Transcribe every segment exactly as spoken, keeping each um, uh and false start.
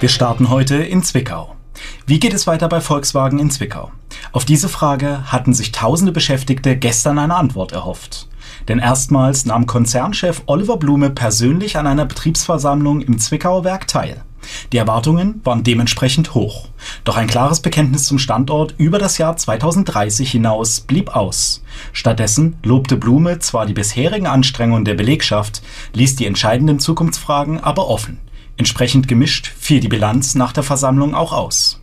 Wir starten heute in Zwickau. Wie geht es weiter bei Volkswagen in Zwickau? Auf diese Frage hatten sich tausende Beschäftigte gestern eine Antwort erhofft. Denn erstmals nahm Konzernchef Oliver Blume persönlich an einer Betriebsversammlung im Zwickauer Werk teil. Die Erwartungen waren dementsprechend hoch. Doch ein klares Bekenntnis zum Standort über das Jahr zweitausenddreißig hinaus blieb aus. Stattdessen lobte Blume zwar die bisherigen Anstrengungen der Belegschaft, ließ die entscheidenden Zukunftsfragen aber offen. Entsprechend gemischt fiel die Bilanz nach der Versammlung auch aus.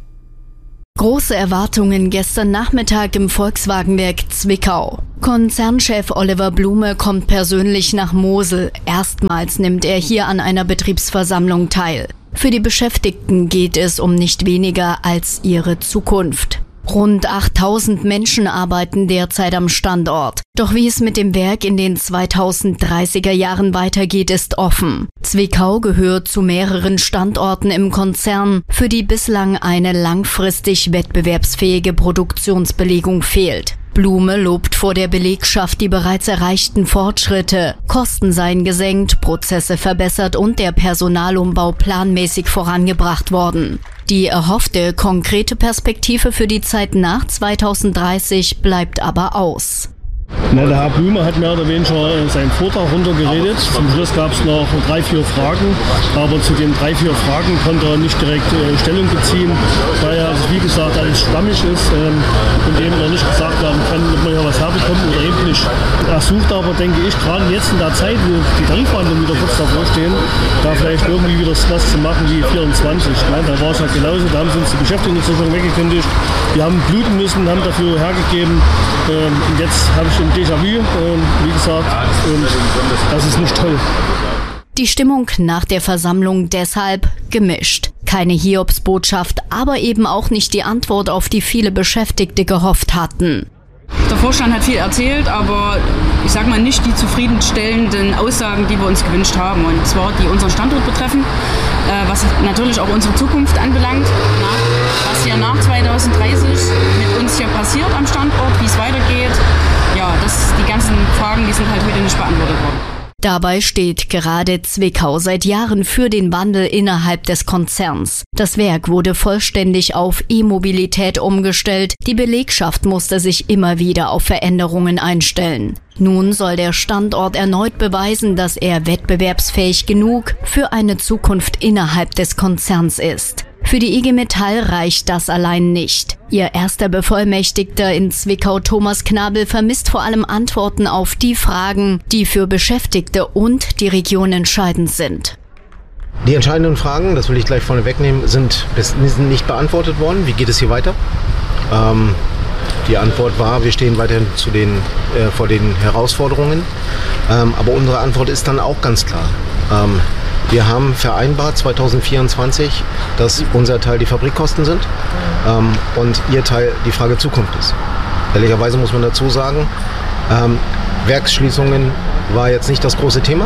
Große Erwartungen gestern Nachmittag im Volkswagenwerk Zwickau. Konzernchef Oliver Blume kommt persönlich nach Mosel. Erstmals nimmt er hier an einer Betriebsversammlung teil. Für die Beschäftigten geht es um nicht weniger als ihre Zukunft. Rund achttausend Menschen arbeiten derzeit am Standort. Doch wie es mit dem Werk in den zweitausenddreißiger Jahren weitergeht, ist offen. Zwickau gehört zu mehreren Standorten im Konzern, für die bislang eine langfristig wettbewerbsfähige Produktionsbelegung fehlt. Blume lobt vor der Belegschaft die bereits erreichten Fortschritte. Kosten seien gesenkt, Prozesse verbessert und der Personalumbau planmäßig vorangebracht worden. Die erhoffte konkrete Perspektive für die Zeit nach zweitausenddreißig bleibt aber aus. Na, der Herr Blume hat mehr oder weniger seinen Vortrag runtergeredet. Zum Schluss gab es noch drei, vier Fragen, aber zu den drei, vier Fragen konnte er nicht direkt äh, Stellung beziehen, weil er, also wie gesagt, alles schwammig ist ähm, und eben noch nicht gesagt werden kann, ob man hier was herbekommt oder eben nicht. Er sucht aber, denke ich, gerade jetzt in der Zeit, wo die Tarifverhandlungen wieder kurz davor stehen, da vielleicht irgendwie wieder was zu machen wie vierundzwanzig. Ne? Da war es halt genauso, da haben sie uns die Beschäftigungsversicherung weggekündigt. Wir haben bluten müssen, haben dafür hergegeben. Ähm, und jetzt habe ich ein Déjà-vu, ähm, wie gesagt, und das ist nicht toll. Die Stimmung nach der Versammlung deshalb gemischt. Keine Hiobsbotschaft, aber eben auch nicht die Antwort, auf die viele Beschäftigte gehofft hatten. Der Vorstand hat viel erzählt, aber ich sag mal nicht die zufriedenstellenden Aussagen, die wir uns gewünscht haben. Und zwar die unseren Standort betreffen, äh, was natürlich auch unsere Zukunft anbelangt. Na, was hier nach zweitausenddreißig mit uns hier passiert am Standort, wie es weitergeht. Ja, das, die ganzen Fragen, die sind halt heute nicht beantwortet worden. Dabei steht gerade Zwickau seit Jahren für den Wandel innerhalb des Konzerns. Das Werk wurde vollständig auf E-Mobilität umgestellt. Die Belegschaft musste sich immer wieder auf Veränderungen einstellen. Nun soll der Standort erneut beweisen, dass er wettbewerbsfähig genug für eine Zukunft innerhalb des Konzerns ist. Für die I G Metall reicht das allein nicht. Ihr erster Bevollmächtigter in Zwickau, Thomas Knabel, vermisst vor allem Antworten auf die Fragen, die für Beschäftigte und die Region entscheidend sind. Die entscheidenden Fragen, das will ich gleich vorne wegnehmen, sind, sind nicht beantwortet worden. Wie geht es hier weiter? Ähm, die Antwort war, wir stehen weiterhin zu den, äh, vor den Herausforderungen. Ähm, aber unsere Antwort ist dann auch ganz klar. Ähm, Wir haben vereinbart zweitausendvierundzwanzig, dass unser Teil die Fabrikkosten sind ähm, und ihr Teil die Frage Zukunft ist. Ehrlicherweise muss man dazu sagen, ähm, Werksschließungen war jetzt nicht das große Thema,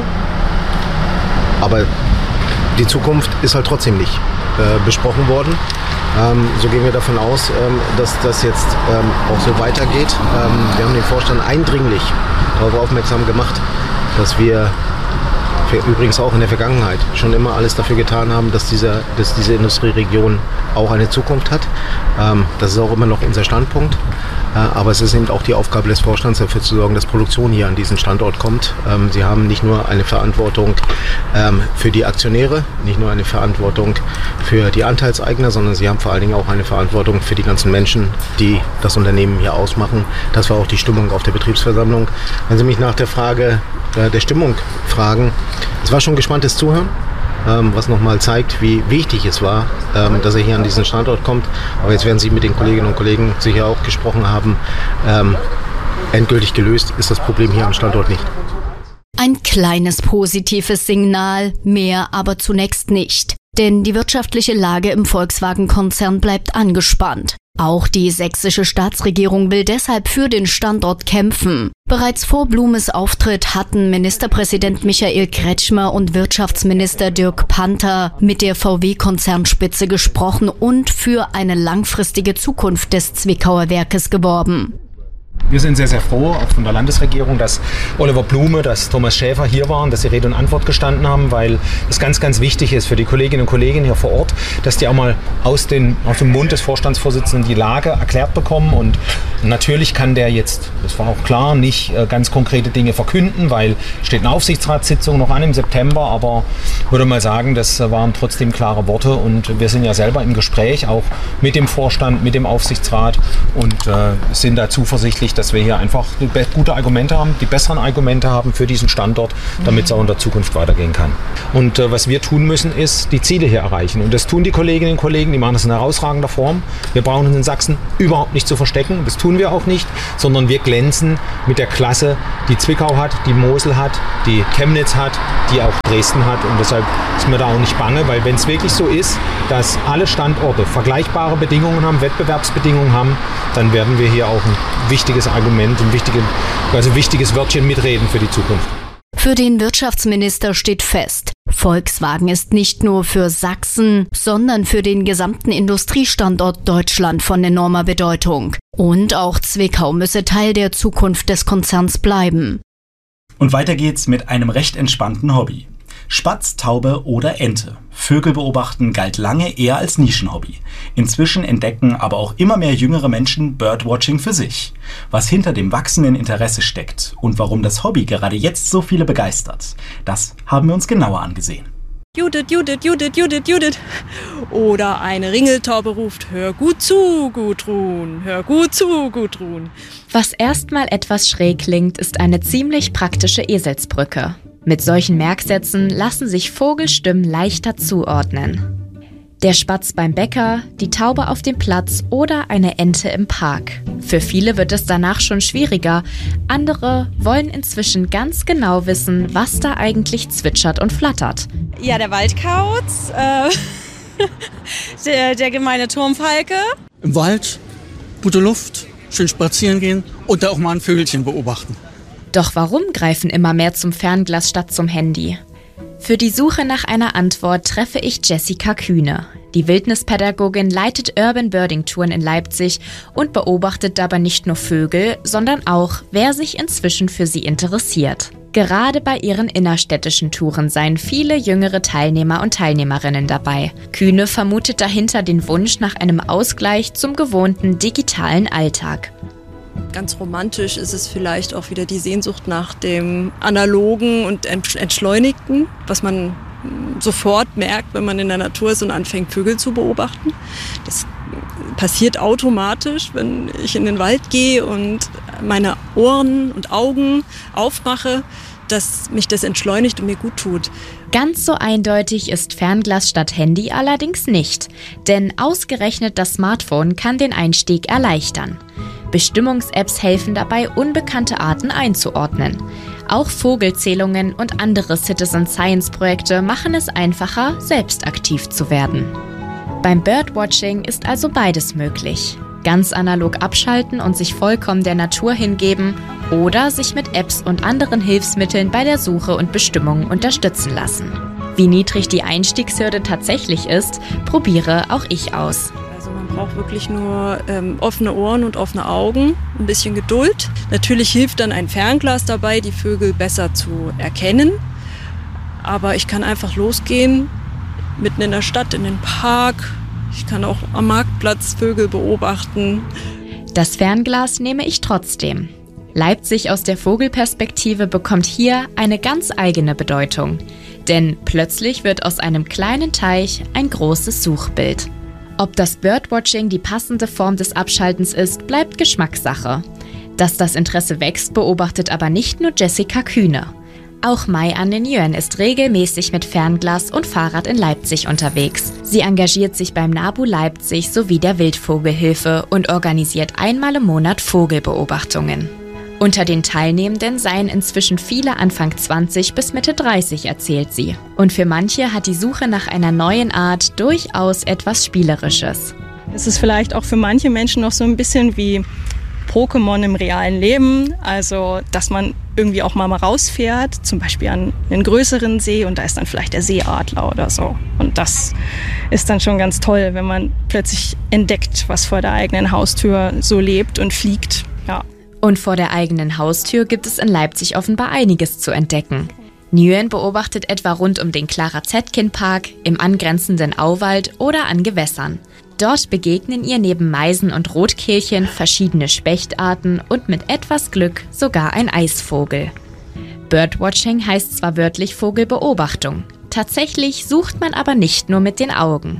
aber die Zukunft ist halt trotzdem nicht äh, besprochen worden. Ähm, so gehen wir davon aus, ähm, dass das jetzt ähm, auch so weitergeht. Ähm, wir haben den Vorstand eindringlich darauf aufmerksam gemacht, dass wir übrigens auch in der Vergangenheit schon immer alles dafür getan haben, dass diese, dass diese Industrieregion auch eine Zukunft hat. Ähm, das ist auch immer noch unser Standpunkt. Äh, aber es ist eben auch die Aufgabe des Vorstands, dafür zu sorgen, dass Produktion hier an diesen Standort kommt. Ähm, sie haben nicht nur eine Verantwortung ähm, für die Aktionäre, nicht nur eine Verantwortung für die Anteilseigner, sondern sie haben vor allen Dingen auch eine Verantwortung für die ganzen Menschen, die das Unternehmen hier ausmachen. Das war auch die Stimmung auf der Betriebsversammlung. Wenn Sie mich nach der Frage äh, der Stimmung fragen, es war schon gespanntes Zuhören, ähm, was nochmal zeigt, wie wichtig es war, ähm, dass er hier an diesen Standort kommt. Aber jetzt werden Sie mit den Kolleginnen und Kollegen sicher auch gesprochen haben. Ähm, endgültig gelöst ist das Problem hier am Standort nicht. Ein kleines positives Signal, mehr aber zunächst nicht. Denn die wirtschaftliche Lage im Volkswagen-Konzern bleibt angespannt. Auch die sächsische Staatsregierung will deshalb für den Standort kämpfen. Bereits vor Blumes Auftritt hatten Ministerpräsident Michael Kretschmer und Wirtschaftsminister Dirk Panther mit der V W-Konzernspitze gesprochen und für eine langfristige Zukunft des Zwickauer Werkes geworben. Wir sind sehr, sehr froh, auch von der Landesregierung, dass Oliver Blume, dass Thomas Schäfer hier waren, dass sie Rede und Antwort gestanden haben, weil es ganz, ganz wichtig ist für die Kolleginnen und Kollegen hier vor Ort, dass die auch mal aus, den, aus dem Mund des Vorstandsvorsitzenden die Lage erklärt bekommen. Und natürlich kann der jetzt, das war auch klar, nicht ganz konkrete Dinge verkünden, weil steht eine Aufsichtsratssitzung noch an im September, aber ich würde mal sagen, das waren trotzdem klare Worte und wir sind ja selber im Gespräch, auch mit dem Vorstand, mit dem Aufsichtsrat und äh, sind da zuversichtlich, dass wir hier einfach gute Argumente haben, die besseren Argumente haben für diesen Standort, damit es auch in der Zukunft weitergehen kann. Und äh, was wir tun müssen, ist die Ziele hier erreichen. Und das tun die Kolleginnen und Kollegen, die machen das in herausragender Form. Wir brauchen uns in Sachsen überhaupt nicht zu verstecken, das tun wir auch nicht, sondern wir glänzen mit der Klasse, die Zwickau hat, die Mosel hat, die Chemnitz hat, die auch Dresden hat. Und deshalb ist mir da auch nicht bange, weil wenn es wirklich so ist, dass alle Standorte vergleichbare Bedingungen haben, Wettbewerbsbedingungen haben, dann werden wir hier auch ein wichtiges Argument, ein wichtiges, also wichtiges Wörtchen mitreden für die Zukunft. Für den Wirtschaftsminister steht fest, Volkswagen ist nicht nur für Sachsen, sondern für den gesamten Industriestandort Deutschland von enormer Bedeutung. Und auch Zwickau müsse Teil der Zukunft des Konzerns bleiben. Und weiter geht's mit einem recht entspannten Hobby. Spatz, Taube oder Ente. Vögel beobachten galt lange eher als Nischenhobby. Inzwischen entdecken aber auch immer mehr jüngere Menschen Birdwatching für sich. Was hinter dem wachsenden Interesse steckt und warum das Hobby gerade jetzt so viele begeistert, das haben wir uns genauer angesehen. Judith, Judith, Judith, Judith, Judith. Oder eine Ringeltaube ruft, hör gut zu, Gudrun, hör gut zu, Gudrun. Was erstmal etwas schräg klingt, ist eine ziemlich praktische Eselsbrücke. Mit solchen Merksätzen lassen sich Vogelstimmen leichter zuordnen. Der Spatz beim Bäcker, die Taube auf dem Platz oder eine Ente im Park. Für viele wird es danach schon schwieriger. Andere wollen inzwischen ganz genau wissen, was da eigentlich zwitschert und flattert. Ja, der Waldkauz, äh, der, der gemeine Turmfalke. Im Wald, gute Luft, schön spazieren gehen und da auch mal ein Vögelchen beobachten. Doch warum greifen immer mehr zum Fernglas statt zum Handy? Für die Suche nach einer Antwort treffe ich Jessica Kühne. Die Wildnispädagogin leitet Urban Birding Touren in Leipzig und beobachtet dabei nicht nur Vögel, sondern auch, wer sich inzwischen für sie interessiert. Gerade bei ihren innerstädtischen Touren seien viele jüngere Teilnehmer und Teilnehmerinnen dabei. Kühne vermutet dahinter den Wunsch nach einem Ausgleich zum gewohnten digitalen Alltag. Ganz romantisch ist es vielleicht auch wieder die Sehnsucht nach dem Analogen und Entschleunigten, was man sofort merkt, wenn man in der Natur ist und anfängt, Vögel zu beobachten. Das passiert automatisch, wenn ich in den Wald gehe und meine Ohren und Augen aufmache, dass mich das entschleunigt und mir gut tut. Ganz so eindeutig ist Fernglas statt Handy allerdings nicht, denn ausgerechnet das Smartphone kann den Einstieg erleichtern. Bestimmungs-Apps helfen dabei, unbekannte Arten einzuordnen. Auch Vogelzählungen und andere Citizen-Science-Projekte machen es einfacher, selbst aktiv zu werden. Beim Birdwatching ist also beides möglich. Ganz analog abschalten und sich vollkommen der Natur hingeben oder sich mit Apps und anderen Hilfsmitteln bei der Suche und Bestimmung unterstützen lassen. Wie niedrig die Einstiegshürde tatsächlich ist, probiere auch ich aus. Man braucht wirklich nur ähm, offene Ohren und offene Augen, ein bisschen Geduld. Natürlich hilft dann ein Fernglas dabei, die Vögel besser zu erkennen. Aber ich kann einfach losgehen, mitten in der Stadt, in den Park. Ich kann auch am Marktplatz Vögel beobachten. Das Fernglas nehme ich trotzdem. Leipzig aus der Vogelperspektive bekommt hier eine ganz eigene Bedeutung. Denn plötzlich wird aus einem kleinen Teich ein großes Suchbild. Ob das Birdwatching die passende Form des Abschaltens ist, bleibt Geschmackssache. Dass das Interesse wächst, beobachtet aber nicht nur Jessica Kühne. Auch Mai Anne Nguyen ist regelmäßig mit Fernglas und Fahrrad in Leipzig unterwegs. Sie engagiert sich beim NABU Leipzig sowie der Wildvogelhilfe und organisiert einmal im Monat Vogelbeobachtungen. Unter den Teilnehmenden seien inzwischen viele Anfang zwanzig bis Mitte dreißig, erzählt sie. Und für manche hat die Suche nach einer neuen Art durchaus etwas Spielerisches. Es ist vielleicht auch für manche Menschen noch so ein bisschen wie Pokémon im realen Leben. Also, dass man irgendwie auch mal rausfährt, zum Beispiel an einen größeren See und da ist dann vielleicht der Seeadler oder so. Und das ist dann schon ganz toll, wenn man plötzlich entdeckt, was vor der eigenen Haustür so lebt und fliegt. Ja. Und vor der eigenen Haustür gibt es in Leipzig offenbar einiges zu entdecken. Nguyen beobachtet etwa rund um den Clara-Zetkin-Park, im angrenzenden Auwald oder an Gewässern. Dort begegnen ihr neben Meisen und Rotkehlchen verschiedene Spechtarten und mit etwas Glück sogar ein Eisvogel. Birdwatching heißt zwar wörtlich Vogelbeobachtung, tatsächlich sucht man aber nicht nur mit den Augen.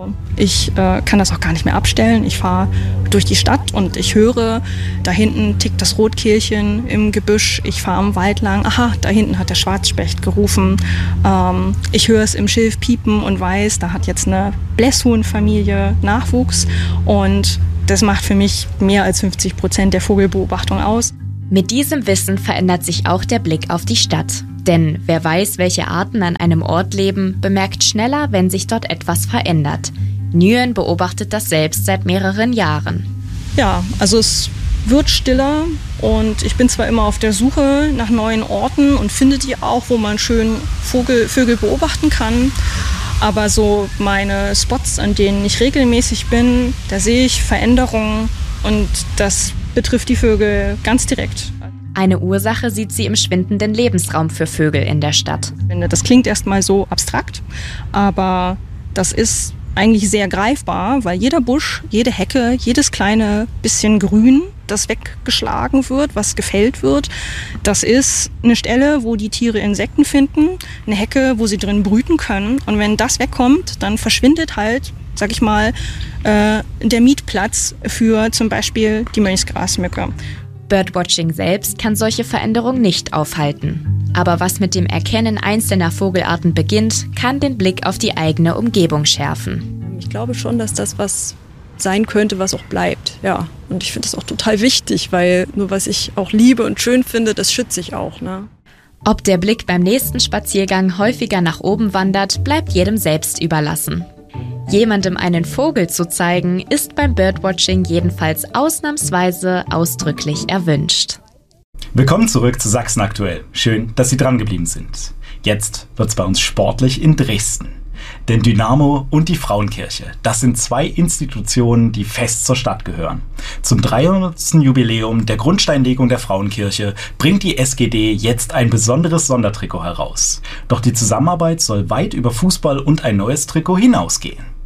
Ich äh, kann das auch gar nicht mehr abstellen. Ich fahre durch die Stadt und ich höre, da hinten tickt das Rotkehlchen im Gebüsch. Ich fahre am Wald lang. Aha, da hinten hat der Schwarzspecht gerufen. Ähm, ich höre es im Schilf piepen und weiß, da hat jetzt eine Blässhuhnfamilie Nachwuchs. Und das macht für mich mehr als fünfzig Prozent der Vogelbeobachtung aus. Mit diesem Wissen verändert sich auch der Blick auf die Stadt. Denn wer weiß, welche Arten an einem Ort leben, bemerkt schneller, wenn sich dort etwas verändert. Nguyen beobachtet das selbst seit mehreren Jahren. Ja, also es wird stiller und ich bin zwar immer auf der Suche nach neuen Orten und finde die auch, wo man schön Vogel, Vögel beobachten kann. Aber so meine Spots, an denen ich regelmäßig bin, da sehe ich Veränderungen und das betrifft die Vögel ganz direkt. Eine Ursache sieht sie im schwindenden Lebensraum für Vögel in der Stadt. Das klingt erstmal so abstrakt, aber das ist eigentlich sehr greifbar, weil jeder Busch, jede Hecke, jedes kleine bisschen Grün, das weggeschlagen wird, was gefällt wird, das ist eine Stelle, wo die Tiere Insekten finden, eine Hecke, wo sie drin brüten können. Und wenn das wegkommt, dann verschwindet halt, sag ich mal, äh, der Mietplatz für zum Beispiel die Mönchsgrasmücke. Birdwatching selbst kann solche Veränderungen nicht aufhalten. Aber was mit dem Erkennen einzelner Vogelarten beginnt, kann den Blick auf die eigene Umgebung schärfen. Ich glaube schon, dass das was sein könnte, was auch bleibt. Ja. Und ich finde das auch total wichtig, weil nur was ich auch liebe und schön finde, das schütze ich auch. Ne? Ob der Blick beim nächsten Spaziergang häufiger nach oben wandert, bleibt jedem selbst überlassen. Jemandem einen Vogel zu zeigen, ist beim Birdwatching jedenfalls ausnahmsweise ausdrücklich erwünscht. Willkommen zurück zu Sachsen aktuell. Schön, dass Sie dran geblieben sind. Jetzt wird's bei uns sportlich in Dresden. Denn Dynamo und die Frauenkirche, das sind zwei Institutionen, die fest zur Stadt gehören. Zum dreihundertsten Jubiläum der Grundsteinlegung der Frauenkirche bringt die S G D jetzt ein besonderes Sondertrikot heraus. Doch die Zusammenarbeit soll weit über Fußball und ein neues Trikot hinausgehen.